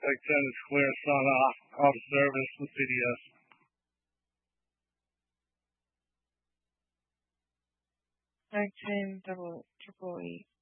Like 10 is clear, sun off service with CDS. 10 double triple E.